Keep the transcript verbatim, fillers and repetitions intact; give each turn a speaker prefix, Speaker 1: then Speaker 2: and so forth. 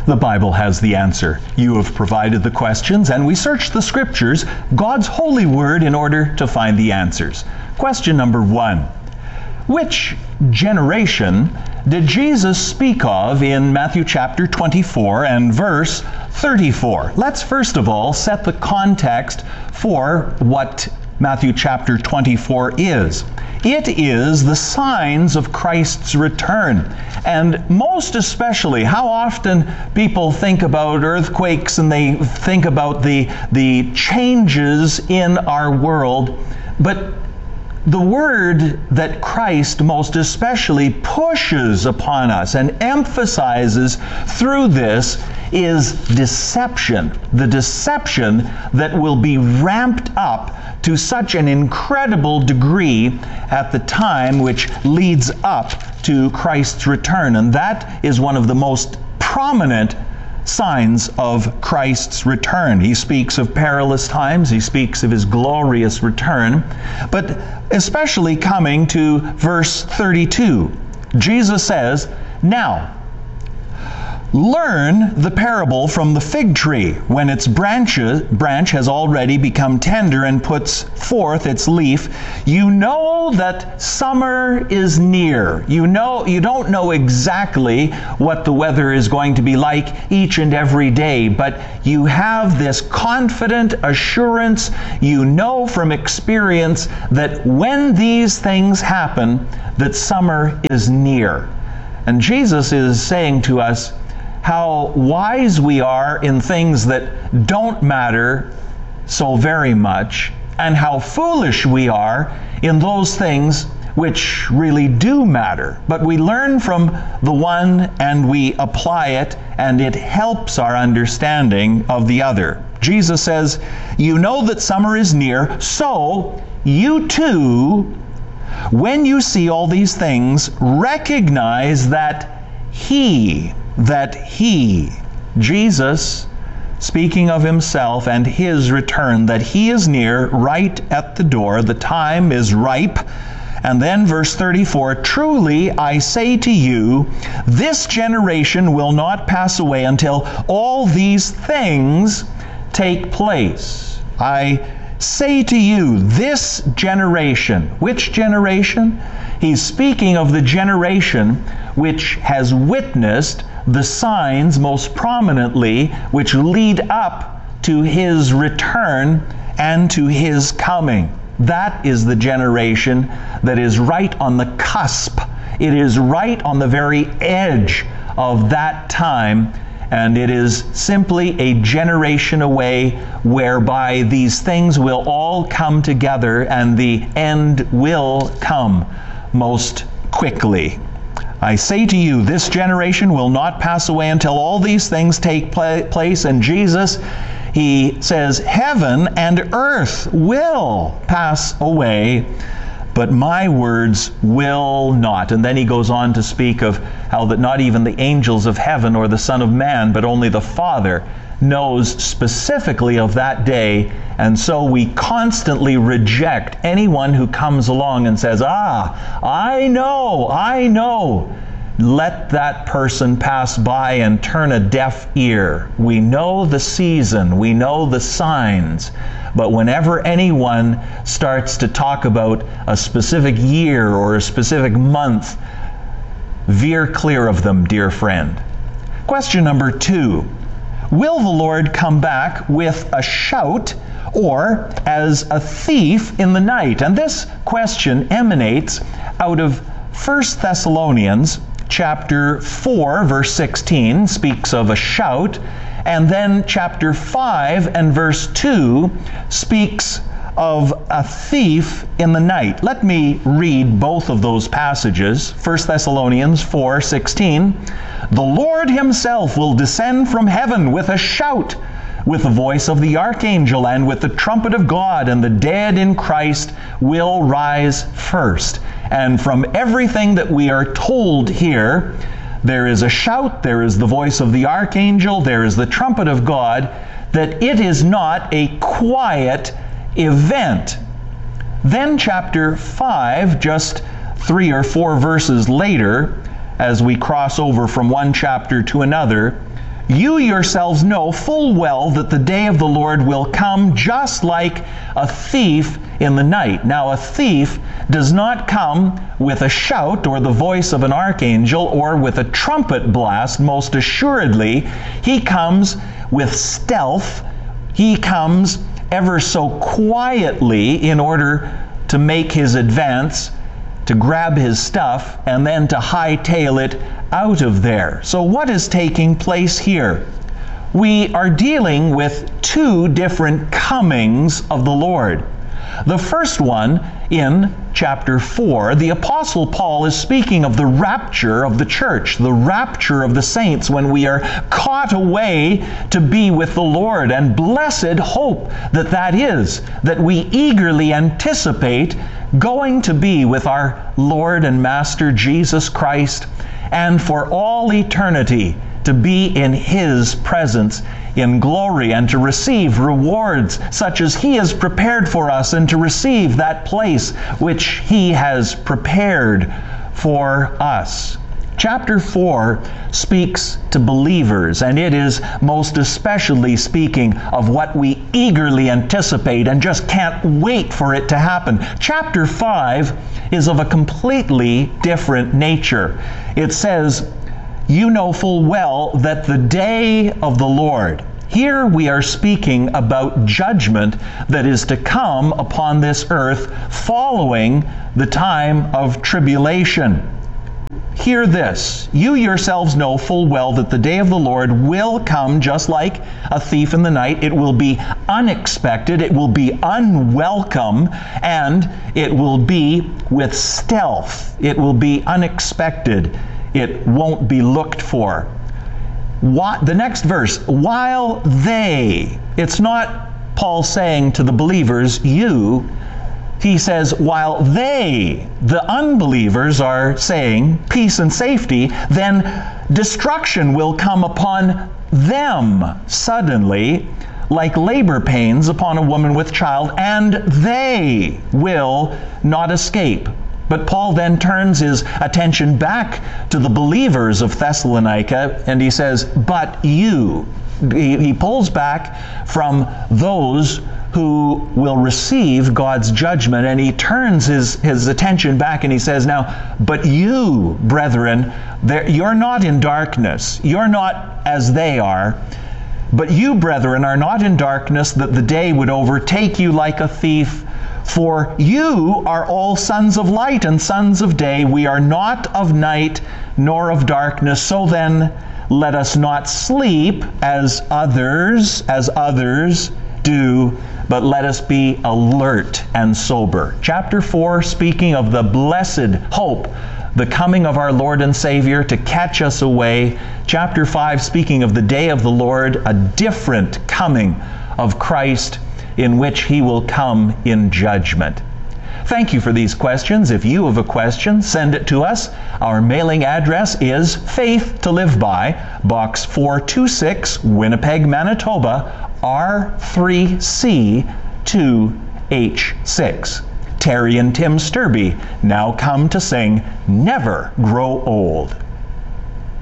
Speaker 1: The Bible has the answer. You have provided the questions, and we search the Scriptures, God's holy word, in order to find the answers. Question number one. Which generation did Jesus speak of in Matthew chapter twenty-four and verse thirty-four? Let's first of all set the context for what Matthew chapter twenty-four is. It is the signs of Christ's return. And most especially, how often people think about earthquakes and they think about the, the changes in our world, but the word that Christ most especially pushes upon us and emphasizes through this is deception. The deception that will be ramped up to such an incredible degree at the time which leads up to Christ's return. And that is one of the most prominent signs of Christ's return. He speaks of perilous times. He speaks of his glorious return. But especially coming to verse thirty-two, Jesus says, "Now, learn the parable from the fig tree. When its branches, branch has already become tender and puts forth its leaf, you know that summer is near." You know, you don't know exactly what the weather is going to be like each and every day, but you have this confident assurance, you know from experience that when these things happen, that summer is near. And Jesus is saying to us, how wise we are in things that don't matter so very much, and how foolish we are in those things which really do matter. But we learn from the one and we apply it, and it helps our understanding of the other. Jesus says, "You know that summer is near, so you too, when you see all these things, recognize that He, that He, Jesus, speaking of himself and his return, that He is near, right at the door. The time is ripe." And then verse thirty-four, "Truly I say to you, this generation will not pass away until all these things take place." I say to you, this generation. Which generation? He's speaking of the generation which has witnessed the signs most prominently which lead up to His return and to His coming. That is the generation that is right on the cusp. It is right on the very edge of that time, and it is simply a generation away whereby these things will all come together and the end will come most quickly. I say to you, this generation will not pass away until all these things take pla- place. And Jesus, He says, heaven and earth will pass away, but my words will not. And then He goes on to speak of how that not even the angels of heaven or the Son of Man, but only the Father knows specifically of that day. And so we constantly reject anyone who comes along and says, ah, I know, I know. Let that person pass by and turn a deaf ear. We know the season, we know the signs, but whenever anyone starts to talk about a specific year or a specific month, veer clear of them, dear friend. Question number two. Will the Lord come back with a shout or as a thief in the night? And this question emanates out of First Thessalonians chapter four, verse sixteen, speaks of a shout, and then chapter five and verse two speaks of a thief in the night. Let me read both of those passages. First Thessalonians four sixteen, "The Lord Himself will descend from heaven with a shout, with the voice of the archangel, and with the trumpet of God, and the dead in Christ will rise first." And from everything that we are told here, there is a shout, there is the voice of the archangel, there is the trumpet of God, that it is not a quiet event. Then chapter five, just three or four verses later, as we cross over from one chapter to another, You yourselves know full well that the day of the Lord will come just like a thief in the night. Now, a thief does not come with a shout or the voice of an archangel or with a trumpet blast. Most assuredly, he comes with stealth. He comes ever so quietly in order to make his advance, to grab his stuff, and then to hightail it out of there. So what is taking place here? We are dealing with two different comings of the Lord. The first one, in chapter four, the Apostle Paul is speaking of the rapture of the church, the rapture of the saints, when we are caught away to be with the Lord. And blessed hope that that is, that we eagerly anticipate going to be with our Lord and Master Jesus Christ, and for all eternity to be in His presence in glory, and to receive rewards such as He has prepared for us, and to receive that place which He has prepared for us. Chapter four speaks to believers, and it is most especially speaking of what we eagerly anticipate and just can't wait for it to happen. Chapter five is of a completely different nature. It says, you know full well that the day of the Lord. Here we are speaking about judgment that is to come upon this earth following the time of tribulation. Hear this. You yourselves know full well that the day of the Lord will come just like a thief in the night. It will be unexpected, it will be unwelcome, and it will be with stealth. It will be unexpected. It won't be looked for. What, the next verse, while they, it's not Paul saying to the believers, you, he says, while they, the unbelievers, are saying peace and safety, then destruction will come upon them suddenly, like labor pains upon a woman with child, and they will not escape. But Paul then turns his attention back to the believers of Thessalonica, and he says, but you. He, he pulls back from those who will receive God's judgment, and he turns his, his attention back and he says, now, but you, brethren, you're not in darkness. You're not as they are. But you, brethren, are not in darkness, that the day would overtake you like a thief. For you are all sons of light and sons of day. We are not of night nor of darkness. So then, let us not sleep as others, as others do, but let us be alert and sober. Chapter four, speaking of the blessed hope, the coming of our Lord and Savior to catch us away. Chapter five, speaking of the day of the Lord, a different coming of Christ, in which He will come in judgment. Thank you for these questions. If you have a question, send it to us. Our mailing address is Faith to Live By, Box four two six, Winnipeg, Manitoba, R three C two H six. Terry and Tim Sturby now come to sing Never Grow Old.